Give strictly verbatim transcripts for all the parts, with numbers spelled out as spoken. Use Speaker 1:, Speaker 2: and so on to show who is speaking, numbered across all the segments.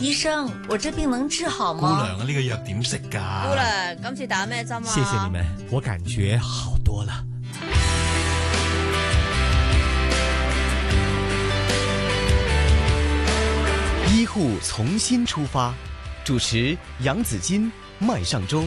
Speaker 1: 醫生，我這病能治好嗎？
Speaker 2: 姑娘啊，呢個藥點食㗎？
Speaker 3: 姑娘，今次打咩針啊？
Speaker 4: 謝謝你們，我感覺好多了。醫護從新出發，主持楊子矜、麥尚中。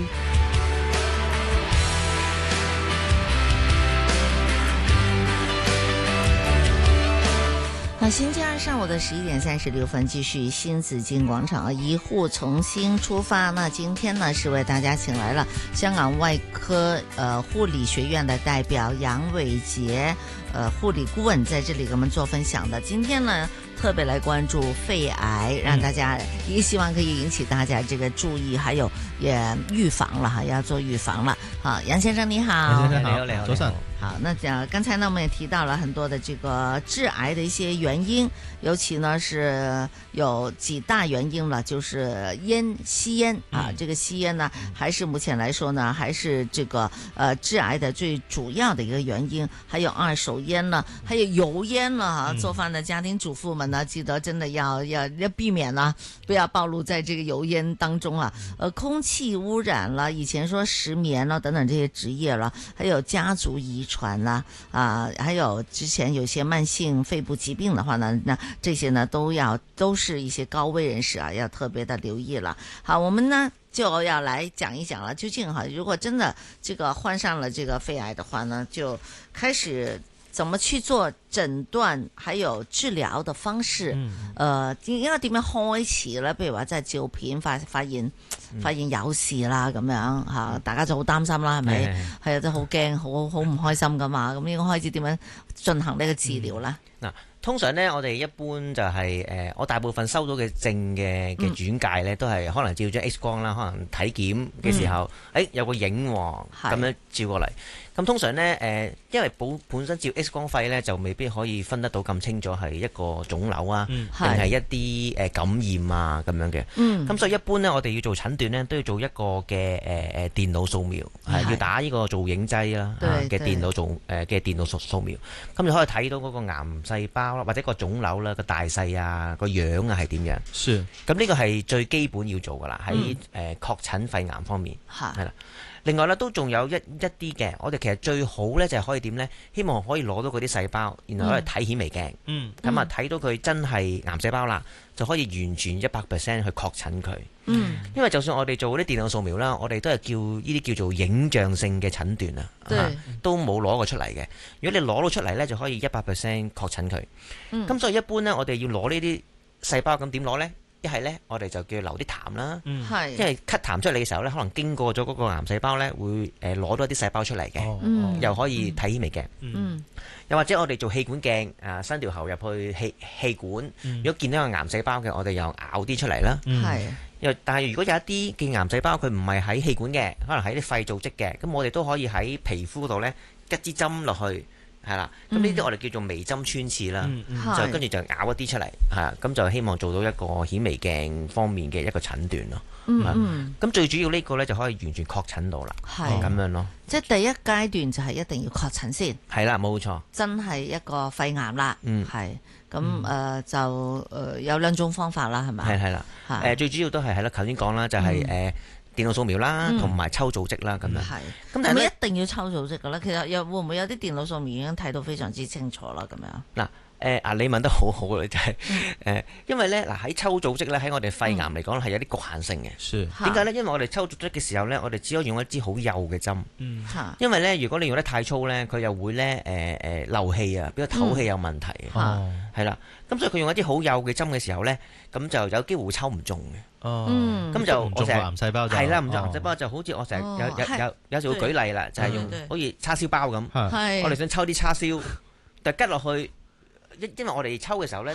Speaker 1: 好，星期二上午的十一點三十六分，繼續新紫荊廣場啊，醫護從新出發。那今天呢，是為大家請來了香港外科呃護理學院的代表楊偉傑，呃護理顧問在這裡給我們做分享的。今天呢，特別來關注肺癌，讓大家也希望可以引起大家這個注意，還有也預防了哈，要做預防了。好，楊先生你好。
Speaker 4: 楊先生好，
Speaker 3: 你好，
Speaker 4: 早晨。
Speaker 1: 好，那講剛才呢，我們也提到了很多的這個致癌的一些原因，尤其呢是有幾大原因了，就是煙吸煙啊，這個吸煙呢，還是目前來說呢，還是這個呃致癌的最主要的一個原因。還有二手煙呢，還有油煙了哈，做飯的家庭主婦們呢，記得真的要要要避免呢，不要暴露在這個油煙當中啊。呃，空氣污染了，以前說石棉了等等這些職業了，還有家族遺傳啦，啊，還有之前有些慢性肺部疾病的話呢，那這些呢都要都是一些高危人士啊，要特別的留意了。好，我們呢就要來講一講了，究竟哈，如果真的這個患上了這個肺癌的話呢，就開始怎麼去做診斷，還有治療的方式，嗯、呃，應該點樣開始咧？譬如話真係照片發發現發現有事啦咁樣吓，大家就好擔心啦，係咪？係啊，都好驚，好好唔開心噶嘛。咁應該開始點樣進行呢個治療咧？
Speaker 5: 嗱、嗯，通常咧，我哋一般就係、是、誒、呃，我大部分收到嘅症嘅嘅轉介咧，都係可能照張 X 光啦，可能體檢嘅時候，誒、嗯欸、有個影咁樣照過嚟。咁通常咧，誒、呃，因為本本身照 X 光肺咧，就未必可以分得到咁清楚係一個腫瘤啊，定係、嗯、一啲誒感染啊咁樣嘅。咁、嗯、所以一般咧，我哋要做診斷咧，都要做一個嘅誒誒電腦掃描，係要打呢個造影劑啦嘅電腦做誒嘅電腦掃掃描，咁就可以睇到嗰個癌細胞啦，或者個腫瘤啦個大細啊，個樣啊係點樣。是。咁呢個係最基本要做噶啦，喺誒確診肺癌方面係啦。另外咧，都仲有一一啲嘅，我哋其實最好咧就係可以點咧？希望可以攞到嗰啲細胞，然後可以睇顯微鏡，嗯，咁啊睇到佢真係癌細胞啦，就可以完全一百 percent 去確診佢。嗯，因為就算我哋做嗰啲電腦掃描啦，我哋都係叫呢啲叫做影像性嘅診斷啊，都冇攞過出嚟嘅。如果你攞到出嚟咧，就可以一百 percent 確診佢。嗯，咁所以一般咧，我哋要攞呢啲細胞，咁點攞咧？一係咧，我哋就叫留啲痰啦，嗯、因為咳痰出嚟嘅時候咧，可能經過咗嗰個癌細胞咧，會誒攞到一啲細胞出嚟嘅，哦嗯、又可以睇顯微鏡。嗯、又或者我哋做氣管鏡，啊伸條喉入去氣氣管，嗯、如果見到個癌細胞嘅，我哋又咬啲出嚟啦。又、嗯、但係如果有一啲嘅癌細胞，佢唔係喺氣管嘅，可能喺啲肺組織嘅，咁我哋都可以喺皮膚嗰度咧，吉支針落去。係啦，咁呢啲我哋叫做微針穿刺啦，嗯嗯、就跟住就咬一啲出嚟，係咁就希望做到一個顯微鏡方面嘅一個診斷咯。咁、嗯嗯、最主要呢個咧就可以完全確診到啦，係咁樣咯。
Speaker 1: 即係第一階段就係一定要確診先。係啦，
Speaker 5: 冇錯。
Speaker 1: 真係一個肺癌啦，係咁誒就誒、呃、有兩種方法啦，係咪？
Speaker 5: 係係啦，誒、呃、最主要都係係啦，頭先講啦，就係、是、誒。嗯電腦掃描啦，同埋抽組織啦，咁樣。係，咁
Speaker 1: 係咪一定要抽組織噶咧？其實又會唔會有啲電腦掃描已經睇到非常之清楚啦？咁樣。嗱，
Speaker 5: 誒啊，你問得好好嘅就係誒，因為咧嗱喺抽組織咧喺我哋肺癌嚟講係有啲局限性嘅。是。點解咧？因為我哋抽組織嘅時候咧，我哋只可以用一支好幼嘅針。嗯。因為咧，如果你用得太粗咧，佢又會咧誒誒漏氣啊，比較透氣有問題。哦。係啦，咁所以佢用一啲好幼嘅針嘅時候咧，咁就有機會抽唔中嘅。哦，咁就我成日癌細胞係啦，唔中癌細胞就好似我成日有有有有時會舉例啦，就係用好似叉燒包咁，我哋想抽啲叉燒，但係吉落去，因因為我哋抽嘅時候咧，